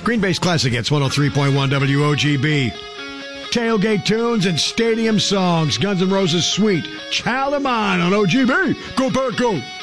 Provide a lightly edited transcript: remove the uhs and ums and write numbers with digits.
Green Bay's Classic Hits 103.1 WOGB. Tailgate tunes and stadium songs. Guns N' Roses' Sweet Child of Mine on OGB. Go Pack, go!